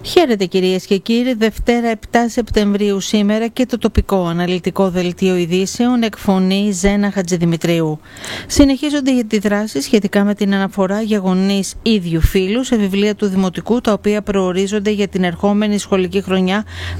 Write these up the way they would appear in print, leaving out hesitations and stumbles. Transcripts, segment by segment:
Χαίρετε κυρίες και κύριοι, Δευτέρα 7 Σεπτεμβρίου σήμερα και το τοπικό αναλυτικό δελτίο ειδήσεων εκφωνεί Ζένα Χατζηδημητρίου. Συνεχίζονται οι αντιδράσεις σχετικά με την αναφορά για γονείς ίδιου φύλου σε βιβλία του Δημοτικού, τα οποία προορίζονται για την ερχόμενη σχολική χρονιά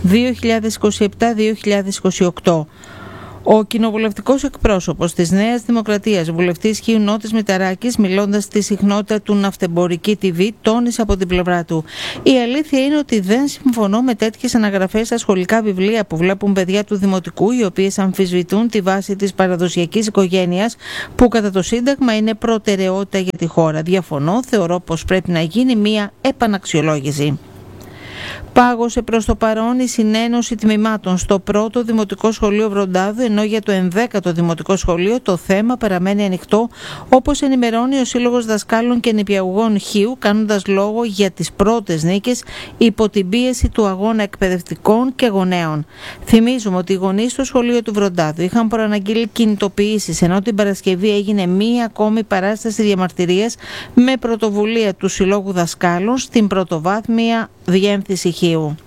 2027-2028. Ο κοινοβουλευτικός εκπρόσωπος της Νέας Δημοκρατίας, βουλευτής Χίου Νότης Μηταράκης, μιλώντας στη συχνότητα του Ναυτεμπορική TV, τόνισε από την πλευρά του: «Η αλήθεια είναι ότι δεν συμφωνώ με τέτοιες αναγραφές στα σχολικά βιβλία που βλέπουν παιδιά του Δημοτικού, οι οποίες αμφισβητούν τη βάση της παραδοσιακής οικογένειας, που κατά το Σύνταγμα είναι προτεραιότητα για τη χώρα. Διαφωνώ, θεωρώ πως πρέπει να γίνει μία επαναξιολόγηση». Πάγωσε προς το παρόν η συνένωση τμήματων στο πρώτο Δημοτικό Σχολείο Βροντάδου, ενώ για το 11ο Δημοτικό Σχολείο το θέμα παραμένει ανοιχτό, όπως ενημερώνει ο Σύλλογος Δασκάλων και Νηπιαγωγών Χίου, κάνοντας λόγο για τις πρώτες νίκες υπό την πίεση του αγώνα εκπαιδευτικών και γονέων. Θυμίζουμε ότι οι γονείς στο σχολείο του Βροντάδου είχαν προαναγγείλει κινητοποιήσεις, ενώ την Παρασκευή έγινε μία ακόμη παράσταση διαμαρτυρίας με πρωτοβουλία του Συλλόγου Δασκάλων στην πρωτοβάθμια διεύθυνση Χίου.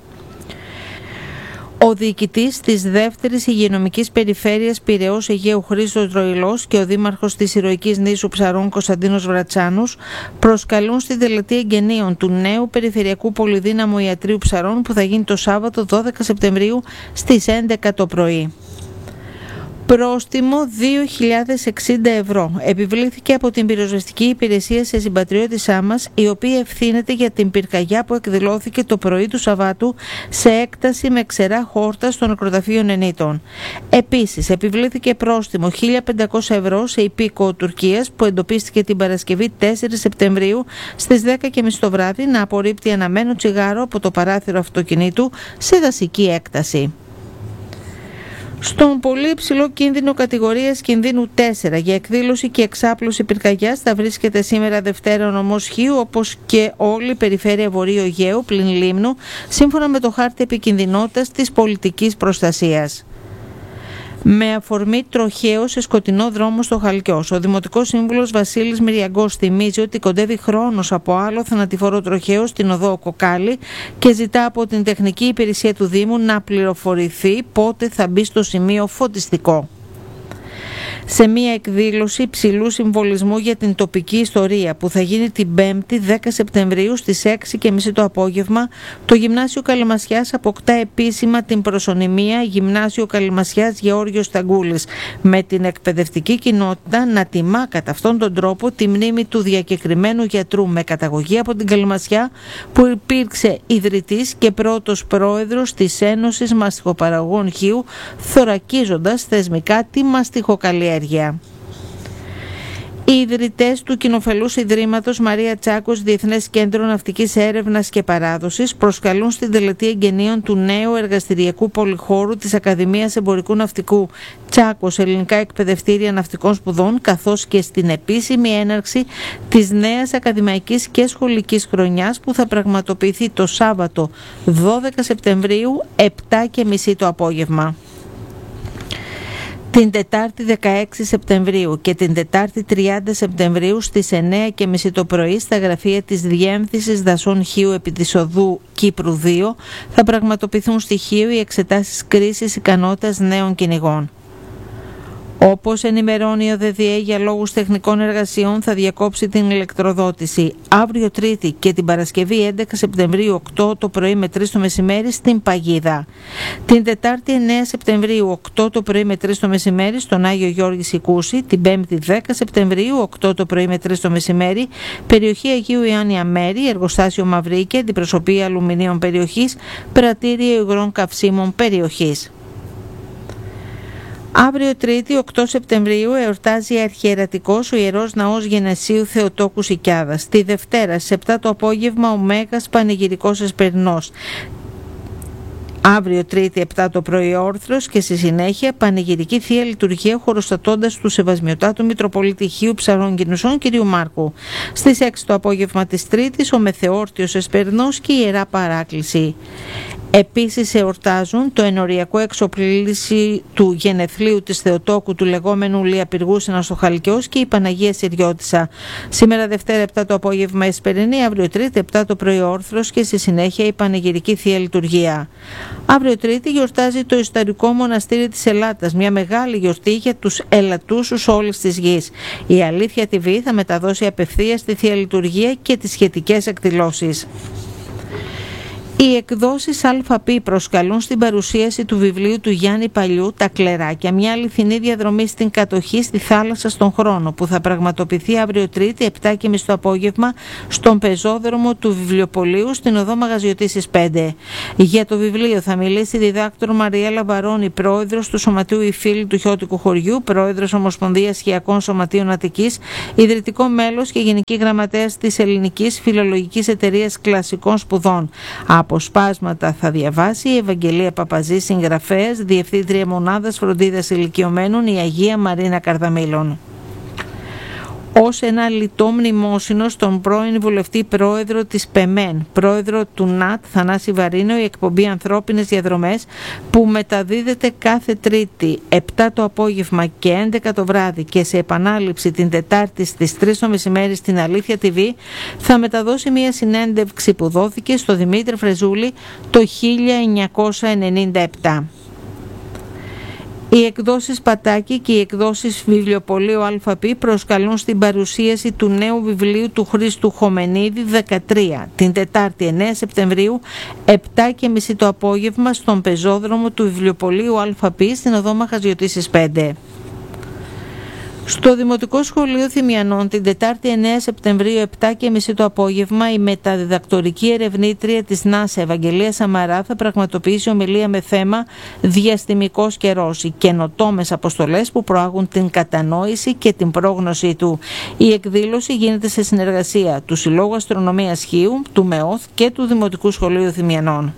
Ο διοικητής της δεύτερης υγειονομικής περιφέρειας Πειραιώς Αιγαίου Χρήστος Δροηλός και ο δήμαρχος της ηρωικής νήσου Ψαρών Κωνσταντίνος Βρατσάνους προσκαλούν στην τελετή εγγενείων του νέου Περιφερειακού Πολυδύναμου Ιατρείου Ψαρών, που θα γίνει το Σάββατο 12 Σεπτεμβρίου στις 11 το πρωί. Πρόστιμο 2.060 ευρώ επιβλήθηκε από την πυροσβεστική υπηρεσία σε συμπατριώτησά μας, η οποία ευθύνεται για την πυρκαγιά που εκδηλώθηκε το πρωί του Σαββάτου σε έκταση με ξερά χόρτα στο νεκροταφείο Νενήτων. Επίσης, επιβλήθηκε πρόστιμο 1.500 ευρώ σε υπήκοο Τουρκίας, που εντοπίστηκε την Παρασκευή 4 Σεπτεμβρίου στις 10.30 το βράδυ να απορρίπτει αναμένο τσιγάρο από το παράθυρο αυτοκινήτου σε δασική έκταση. Στον πολύ υψηλό κίνδυνο κατηγορίας κινδύνου 4 για εκδήλωση και εξάπλωση πυρκαγιάς θα βρίσκεται σήμερα Δευτέρα ο νομός Χίου, όπως και όλη η περιφέρεια Βορείου Αιγαίου πλην Λίμνου, σύμφωνα με το χάρτη επικινδυνότητας της πολιτικής προστασίας. Με αφορμή τροχαίο σε σκοτεινό δρόμο στο Χαλκιός, ο Δημοτικός Σύμβουλος Βασίλης Μυριαγκός θυμίζει ότι κοντεύει χρόνος από άλλο θανατηφόρο τροχαίο στην οδό Κοκάλη και ζητά από την τεχνική υπηρεσία του Δήμου να πληροφορηθεί πότε θα μπει στο σημείο φωτιστικό. Σε μια εκδήλωση υψηλού συμβολισμού για την τοπική ιστορία που θα γίνει την 5η 10 Σεπτεμβρίου στις 6.30 το απόγευμα, το Γυμνάσιο Καλαμασιάς αποκτά επίσημα την προσωνυμία Γυμνάσιο Καλαμασιάς Γεώργιος Σταγκούλης, με την εκπαιδευτική κοινότητα να τιμά κατά αυτόν τον τρόπο τη μνήμη του διακεκριμένου γιατρού με καταγωγή από την Καλαμασιά, που υπήρξε ιδρυτής και πρώτος πρόεδρος της Ένωσης Μαστιχοπαραγωγών Χίου, θωρακίζοντας θεσμικά τη μαστιχοκαλλιέργεια. Οι ιδρυτές του κοινοφελούς Ιδρύματος Μαρία Τσάκος Διεθνές Κέντρο Ναυτικής Έρευνας και Παράδοσης προσκαλούν στην τελετή εγγενείων του νέου εργαστηριακού πολυχώρου της Ακαδημίας Εμπορικού Ναυτικού Τσάκος Ελληνικά Εκπαιδευτήρια Ναυτικών Σπουδών, καθώς και στην επίσημη έναρξη της νέας ακαδημαϊκής και σχολικής χρονιάς, που θα πραγματοποιηθεί το Σάββατο 12 Σεπτεμβρίου 7.30 το απόγευμα. Την Τετάρτη 16 Σεπτεμβρίου και την Τετάρτη 30 Σεπτεμβρίου στις 9.30 το πρωί στα γραφεία της Διεύθυνσης Δασών Χίου επί της οδού Κύπρου 2 θα πραγματοποιηθούν στη Χίου οι εξετάσεις κρίσης ικανότητας νέων κυνηγών. Όπως ενημερώνει ο ΔΔΕ, για λόγους τεχνικών εργασιών θα διακόψει την ηλεκτροδότηση αύριο Τρίτη και την Παρασκευή 11 Σεπτεμβρίου 8 το πρωί με 3 το μεσημέρι στην Παγίδα. Την Τετάρτη 9 Σεπτεμβρίου 8 το πρωί με 3 το μεσημέρι στον Άγιο Γιώργη Σικούση. Την Πέμπτη 10 Σεπτεμβρίου 8 το πρωί με 3 το μεσημέρι περιοχή Αγίου Ιωάννη Αμέρη, εργοστάσιο Μαυρίκη, αντιπροσωπεία αλουμινίων περιοχής, πρατήριο υγρών καυσίμων περιοχής. Αύριο Τρίτη 8 Σεπτεμβρίου εορτάζει αρχιερατικός ο Ιερός Ναός Γενεσίου Θεοτόκου Σικιάδας. Τη Δευτέρα στις 7 το απόγευμα ο Μέγας Πανηγυρικός Εσπερινός. Αύριο Τρίτη 7 το πρωί όρθρος και στη συνέχεια πανηγυρική Θεία Λειτουργία χωροστατώντας του Σεβασμιωτάτου Μητροπολίτη Χίου Ψαρών Κινουσών κ. Μάρκου. Στις 6 το απόγευμα της Τρίτης ο Μεθεόρτιος Εσπερινός και η Ιερά Παράκληση. Επίσης εορτάζουν το ενοριακό εξοπλίση του γενεθλίου της Θεοτόκου του λεγόμενου Λιαπυργούσαινα στο Χαλκιός και η Παναγία Συριώτισσα. Σήμερα Δευτέρα 7 το απόγευμα Εσπερινή, αύριο Τρίτη 7 το πρωί Όρθρος και στη συνέχεια η Πανηγυρική Θεία Λειτουργία. Αύριο Τρίτη γιορτάζει το ιστορικό μοναστήρι της Ελλάτας, μια μεγάλη γιορτή για τους ελαττούσους όλης της γης. Η Αλήθεια TV θα μεταδώσει απευθείας τη Θεία Λειτουργία και τις σχετικές εκδηλώσεις. Οι εκδόσεις ΑΠ προσκαλούν στην παρουσίαση του βιβλίου του Γιάννη Παλιού «Τα Κλεράκια», μια αληθινή διαδρομή στην κατοχή στη θάλασσα στον χρόνο, που θα πραγματοποιηθεί αύριο Τρίτη 7.30 το απόγευμα στον πεζόδρομο του Βιβλιοπωλείου στην οδό Μαγαζιωτήσης 5. Για το βιβλίο θα μιλήσει η διδάκτορ Μαριέλα Βαρώνη, πρόεδρος του Σωματείου Οι Φίλοι του Χιώτικου Χωριού, πρόεδρος Ομοσπονδίας Σκιακών Σωματείων Αττικής, ιδρυτικό μέλος και γενική γραμματέας της Ελληνικής Φιλολογικής Εταιρείας Κλασικών Σπουδών. Αποσπάσματα θα διαβάσει η Ευαγγελία Παπαζή, συγγραφέας, Διευθύντρια Μονάδας Φροντίδας Ηλικιωμένων, η Αγία Μαρίνα Καρδαμήλων. Ως ένα λιτό μνημόσυνο στον πρώην βουλευτή πρόεδρο της ΠΕΜΕΝ, πρόεδρο του ΝΑΤ Θανάση Βαρίνο, η εκπομπή Ανθρώπινες Διαδρομές, που μεταδίδεται κάθε Τρίτη 7 το απόγευμα και 11 το βράδυ και σε επανάληψη την Τετάρτη στις 3 το μεσημέρι στην Αλήθεια TV, θα μεταδώσει μια συνέντευξη που δόθηκε στο Δημήτρη Φρεζούλη το 1997. Οι εκδόσεις Πατάκη και οι εκδόσεις Βιβλιοπωλείου ΑΠ προσκαλούν στην παρουσίαση του νέου βιβλίου του Χρήστου Χομενίδη 13 την Τετάρτη 9 Σεπτεμβρίου 7.30 το απόγευμα στον πεζόδρομο του Βιβλιοπωλείου ΑΠ στην οδό Μαχαζιωτήσης 5. Στο Δημοτικό Σχολείο Θυμιανών την Τετάρτη 9 Σεπτεμβρίου 7.30 το απόγευμα η μεταδιδακτορική ερευνήτρια της ΝΑΣΕ Ευαγγελία Σαμαρά θα πραγματοποιήσει ομιλία με θέμα «Διαστημικός καιρός, οι καινοτόμες αποστολές που προάγουν την κατανόηση και την πρόγνωσή του». Η εκδήλωση γίνεται σε συνεργασία του Συλλόγου Αστρονομίας Χίου, του ΜΕΟΘ και του Δημοτικού Σχολείου Θυμιανών.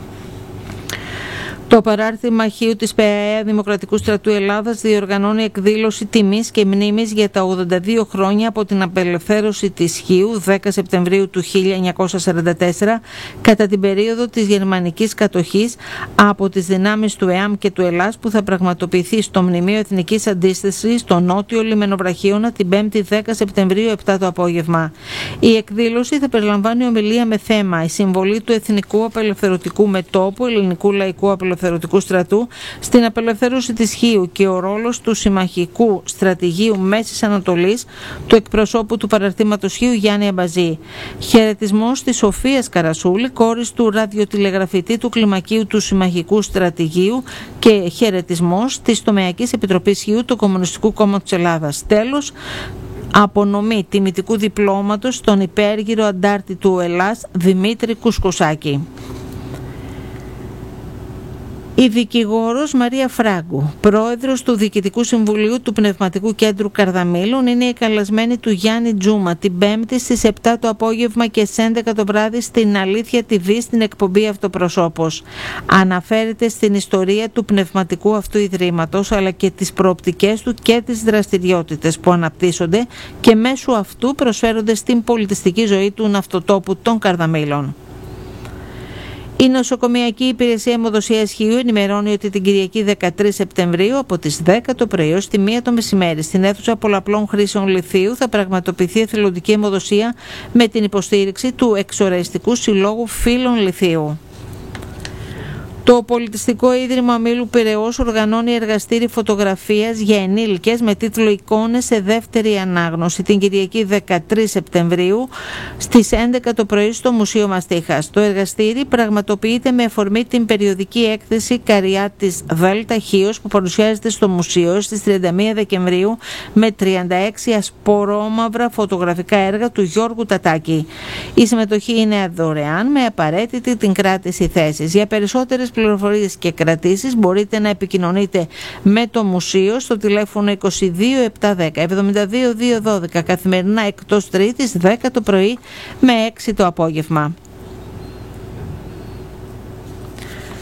Το παράρτημα Χίου της ΠΑΕ Δημοκρατικού Στρατού Ελλάδας διοργανώνει εκδήλωση τιμής και μνήμης για τα 82 χρόνια από την απελευθέρωση της Χίου 10 Σεπτεμβρίου του 1944 κατά την περίοδο της γερμανικής κατοχής από τις δυνάμεις του ΕΑΜ και του Ελλάς, που θα πραγματοποιηθεί στο Μνημείο Εθνικής Αντίστασης στο Νότιο Λιμενοβραχίωνα την 5η 10 Σεπτεμβρίου 7 το απόγευμα. Η εκδήλωση θα περιλαμβάνει ομιλία με θέμα «Η συμβολή του Εθνικού Απελευθερωτικού Μετώπου Ελληνικού Λαϊκού Απελευθερωτικού Στρατού στην απελευθέρωση της Χίου και ο ρόλος του Συμμαχικού Στρατηγείου Μέσης Ανατολής του εκπροσώπου του παραρτήματος Χίου Γιάννη Αμπαζή. Χαιρετισμός της Σοφίας Καρασούλη, κόρης του ραδιοτηλεγραφητή του Κλιμακίου του Συμμαχικού Στρατηγείου, και χαιρετισμός της Τομεακής Επιτροπής Χίου του Κομμουνιστικού Κόμματος της Ελλάδας. Τέλος, απονομή τιμητικού διπλώματος στον υπέργυρο αντάρτη του Ελλάς Δημήτρη Κουσκουσάκη. Η δικηγόρος Μαρία Φράγκου, πρόεδρος του Διοικητικού Συμβουλίου του Πνευματικού Κέντρου Καρδαμήλων, είναι η καλεσμένη του Γιάννη Τζούμα την 5η στις 7 το απόγευμα και στις 11 το βράδυ στην Αλήθεια TV στην εκπομπή Αυτοπροσώπος. Αναφέρεται στην ιστορία του πνευματικού αυτού ιδρύματος, αλλά και τις προοπτικές του και τις δραστηριότητες που αναπτύσσονται και μέσω αυτού προσφέρονται στην πολιτιστική ζωή του ναυτοτόπου των Καρδαμήλων. Η Νοσοκομιακή Υπηρεσία Αιμοδοσίας Χίου ενημερώνει ότι την Κυριακή 13 Σεπτεμβρίου από τις 10 το πρωί ως τη 1 το μεσημέρι στην αίθουσα πολλαπλών χρήσεων λιθίου θα πραγματοποιηθεί εθελοντική αιμοδοσία με την υποστήριξη του Εξοραϊστικού Συλλόγου Φίλων Λιθίου. Το Πολιτιστικό Ίδρυμα Μήλου Πειραιώς οργανώνει εργαστήρι φωτογραφίας για ενήλικες με τίτλο «Εικόνες σε δεύτερη ανάγνωση» την Κυριακή 13 Σεπτεμβρίου στις 11 το πρωί στο Μουσείο Μαστίχας. Το εργαστήρι πραγματοποιείται με αφορμή την περιοδική έκθεση Καριάτης Δέλτα Χίος που παρουσιάζεται στο Μουσείο στις 31 Δεκεμβρίου με 36 ασπορόμαυρα φωτογραφικά έργα του Γιώργου Τατάκη. Η συμμετοχή είναι δωρεάν με απαραίτητη την κράτηση θέσης. Για περισσότερες πληροφορίες και κρατήσεις μπορείτε να επικοινωνείτε με το Μουσείο στο τηλέφωνο 22 710 72 212 καθημερινά εκτός Τρίτης 10 το πρωί με 6 το απόγευμα. Η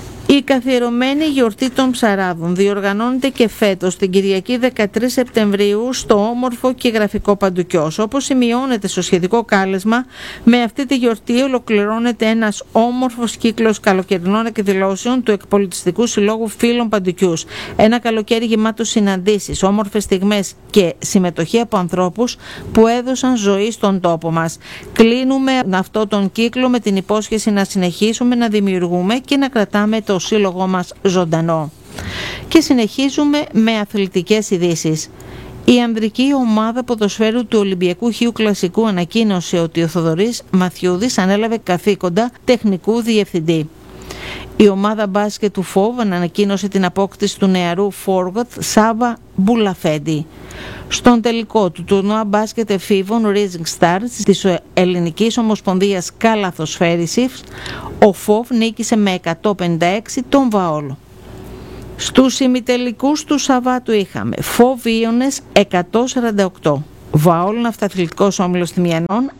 καθιερωμένη γιορτή των ψαράδων διοργανώνεται και φέτος την Κυριακή 13 Σεπτεμβρίου στο όμορφο και γραφικό Παντουκιός. Όπως σημειώνεται στο σχετικό κάλεσμα, με αυτή τη γιορτή ολοκληρώνεται ένας όμορφος κύκλος καλοκαιρινών εκδηλώσεων του Εκπολιτιστικού Συλλόγου Φίλων Παντουκιούς. Ένα καλοκαίρι γεμάτο συναντήσεις, όμορφες στιγμές και συμμετοχή από ανθρώπους που έδωσαν ζωή στον τόπο μας. Κλείνουμε αυτό τον κύκλο με την υπόσχεση να συνεχίσουμε να δημιουργούμε και να κρατάμε το σύλλογό μας ζωντανό. Και συνεχίζουμε με αθλητικές ειδήσεις. Η ανδρική ομάδα ποδοσφαίρου του Ολυμπιακού Χίου Κλασικού ανακοίνωσε ότι ο Θοδωρής Μαθιούδης ανέλαβε καθήκοντα τεχνικού διευθυντή. Η ομάδα μπάσκετ του ΦΟΒ ανακοίνωσε την απόκτηση του νεαρού forward Σάβα Μπουλαφέντη. Στον τελικό του τουρνουά μπάσκετ εφήβων Rising Stars της Ελληνικής Ομοσπονδίας Καλαθοσφαίρισης, ο ΦΟΒ νίκησε με 156 τον Βαόλο. Στους ημιτελικούς του Σαββάτου είχαμε ΦΟΒ Ίωνες 148, Βαόλ Ναυταθλητικός Όμιλος Θημιανών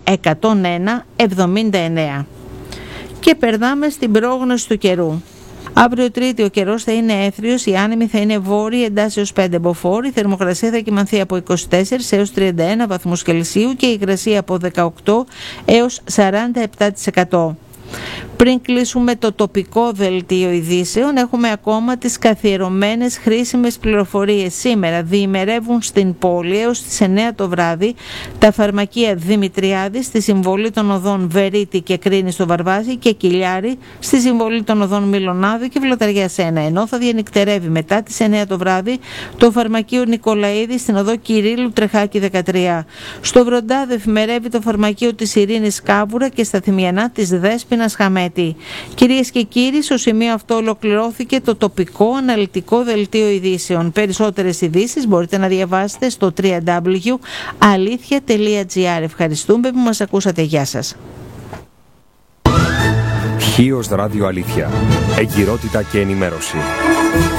101-79. Και περνάμε στην πρόγνωση του καιρού. Αύριο Τρίτη ο καιρός θα είναι έθριος, η άνεμη θα είναι βόρεια εντάσσεως 5 μποφόρ, η θερμοκρασία θα κυμανθεί από 24 έως 31 βαθμούς Κελσίου και η υγρασία από 18 έως 47%. Πριν κλείσουμε το τοπικό δελτίο ειδήσεων, έχουμε ακόμα τις καθιερωμένες χρήσιμες πληροφορίες. Σήμερα διημερεύουν στην πόλη έως τις 9 το βράδυ τα φαρμακεία Δημητριάδη στη συμβολή των οδών Βερίτη και Κρίνη στο Βαρβάζι και Κιλιάρη στη συμβολή των οδών Μιλονάδη και Βλωταριάς 1. Ενώ θα διανυκτερεύει μετά τις 9 το βράδυ το φαρμακείο Νικολαίδη στην οδό Κυρίλου Τρεχάκη 13. Στο Βροντάδε εφημερεύει το φαρμακείο της Ειρήνης Κάβουρα και στα Θημιανά της Δέσποινας Χαμέτη. Κυρίες και κύριοι, στο σημείο αυτό ολοκληρώθηκε το τοπικό αναλυτικό δελτίο ειδήσεων. Περισσότερες ειδήσεις μπορείτε να διαβάσετε στο www.alithia.gr. Ευχαριστούμε που μας ακούσατε. Γεια σας. Χίος Ράδιο Αλήθεια. Εγκυρότητα και ενημέρωση.